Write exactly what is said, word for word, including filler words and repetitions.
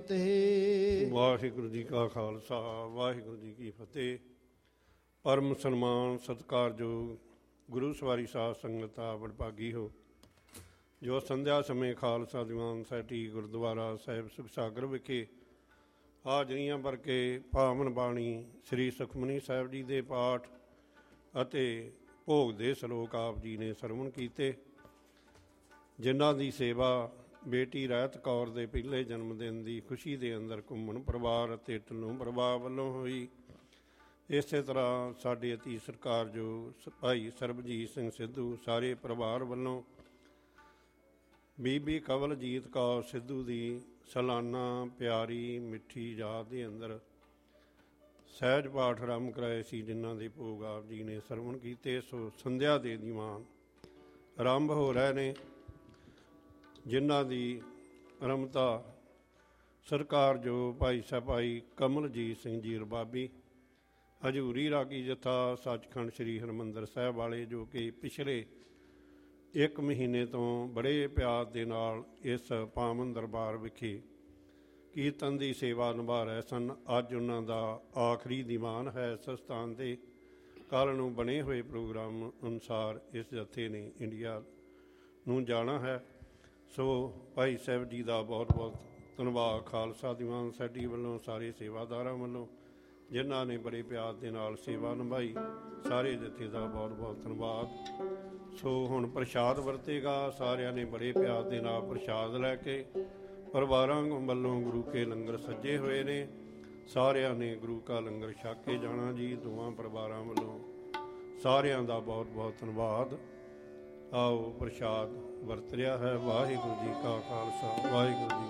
ਤੇ ਵਾਹਿਗੁਰੂ ਜੀ ਕਾ ਖਾਲਸਾ ਵਾਹਿਗੁਰੂ ਜੀ ਕੀ ਫਤਿਹ। ਪਰਮ ਸਨਮਾਨ ਸਤਿਕਾਰਯੋਗ ਗੁਰੂ ਸਵਾਰੀ ਸਾਧ ਸੰਗਤਾਂ ਵਡਭਾਗੀ ਹੋ, ਜੋ ਸੰਧਿਆ ਸਮੇਂ ਖਾਲਸਾ ਦੀਵਾਨ ਸੈਟੀ ਗੁਰਦੁਆਰਾ ਸਾਹਿਬ ਸੁਖਸਾਗਰ ਵਿਖੇ ਹਾਜ਼ਰੀਆਂ ਭਰ ਕੇ ਪਾਵਨ ਬਾਣੀ ਸ੍ਰੀ ਸੁਖਮਨੀ ਸਾਹਿਬ ਜੀ ਦੇ ਪਾਠ ਅਤੇ ਭੋਗ ਦੇ ਸਲੋਕ ਆਪ ਜੀ ਨੇ ਸਰਵਣ ਕੀਤੇ, ਜਿਨ੍ਹਾਂ ਦੀ ਸੇਵਾ ਬੇਟੀ ਰਹਿਤ ਕੌਰ ਦੇ ਪਹਿਲੇ ਜਨਮ ਦਿਨ ਦੀ ਖੁਸ਼ੀ ਦੇ ਅੰਦਰ ਘੁੰਮਣ ਪਰਿਵਾਰ ਅਤੇ ਢਿੱਲੋਂ ਪਰਿਵਾਰ ਵੱਲੋਂ ਹੋਈ। ਇਸੇ ਤਰ੍ਹਾਂ ਸਾਡੇ ਅਤੀ ਸਤਿਕਾਰਯੋਗ ਭਾਈ ਸਰਬਜੀਤ ਸਿੰਘ ਸਿੱਧੂ ਸਾਰੇ ਪਰਿਵਾਰ ਵੱਲੋਂ ਬੀਬੀ ਕਵਲਜੀਤ ਕੌਰ ਸਿੱਧੂ ਦੀ ਸਾਲਾਨਾ ਪਿਆਰੀ ਮਿੱਠੀ ਯਾਦ ਦੇ ਅੰਦਰ ਸਹਿਜ ਪਾਠ ਆਰੰਭ ਕਰਾਏ ਸੀ, ਜਿਨ੍ਹਾਂ ਦੇ ਭੋਗ ਆਪ ਜੀ ਨੇ ਸਰਵਣ ਕੀਤੇ। ਸੋ ਸੰਧਿਆ ਦੇ ਦੀਵਾਨ ਆਰੰਭ ਹੋ ਰਹੇ ਨੇ, ਜਿਨ੍ਹਾਂ ਦੀ ਰਮਤਾ ਸਰਕਾਰ ਜੋ ਭਾਈ ਸਾਹਿਬ ਭਾਈ ਕਮਲਜੀਤ ਸਿੰਘ ਜੀ ਰਬਾਬੀ ਹਜ਼ੂਰੀ ਰਾਗੀ ਜਥਾ ਸੱਚਖੰਡ ਸ੍ਰੀ ਹਰਿਮੰਦਰ ਸਾਹਿਬ ਵਾਲੇ, ਜੋ ਕਿ ਪਿਛਲੇ ਇੱਕ ਮਹੀਨੇ ਤੋਂ ਬੜੇ ਪਿਆਰ ਦੇ ਨਾਲ ਇਸ ਪਾਵਨ ਦਰਬਾਰ ਵਿਖੇ ਕੀਰਤਨ ਦੀ ਸੇਵਾ ਨਿਭਾ ਰਹੇ ਸਨ। ਅੱਜ ਉਹਨਾਂ ਦਾ ਆਖਰੀ ਦੀਵਾਨ ਹੈ ਇਸ ਸਥਾਨ 'ਤੇ। ਕੱਲ੍ਹ ਨੂੰ ਬਣੇ ਹੋਏ ਪ੍ਰੋਗਰਾਮ ਅਨੁਸਾਰ ਇਸ ਜਥੇ ਨੇ ਇੰਡੀਆ ਨੂੰ ਜਾਣਾ ਹੈ। ਸੋ ਭਾਈ ਸਾਹਿਬ ਜੀ ਦਾ ਬਹੁਤ ਬਹੁਤ ਧੰਨਵਾਦ ਖਾਲਸਾ ਦੀਵਾਨ ਸੈਟੀ ਵੱਲੋਂ, ਸਾਰੇ ਸੇਵਾਦਾਰਾਂ ਵੱਲੋਂ, ਜਿਨ੍ਹਾਂ ਨੇ ਬੜੇ ਪਿਆਰ ਦੇ ਨਾਲ ਸੇਵਾ ਨਿਭਾਈ। ਸਾਰੇ ਜਥੇ ਦਾ ਬਹੁਤ ਬਹੁਤ ਧੰਨਵਾਦ। ਸੋ ਹੁਣ ਪ੍ਰਸ਼ਾਦ ਵਰਤੇਗਾ, ਸਾਰਿਆਂ ਨੇ ਬੜੇ ਪਿਆਰ ਦੇ ਨਾਲ ਪ੍ਰਸ਼ਾਦ ਲੈ ਕੇ ਪਰਿਵਾਰਾਂ ਵੱਲੋਂ ਗੁਰੂ ਕੇ ਲੰਗਰ ਸੱਜੇ ਹੋਏ ਨੇ, ਸਾਰਿਆਂ ਨੇ ਗੁਰੂ ਕਾ ਲੰਗਰ ਛਕ ਕੇ ਜਾਣਾ ਜੀ। ਦੋਵਾਂ ਪਰਿਵਾਰਾਂ ਵੱਲੋਂ ਸਾਰਿਆਂ ਦਾ ਬਹੁਤ ਬਹੁਤ ਧੰਨਵਾਦ। ਆਓ ਪ੍ਰਸ਼ਾਦ ਵਰਤ ਰਿਹਾ ਹੈ। ਵਾਹਿਗੁਰੂ ਜੀ ਕਾ ਖਾਲਸਾ ਵਾਹਿਗੁਰੂ ਜੀ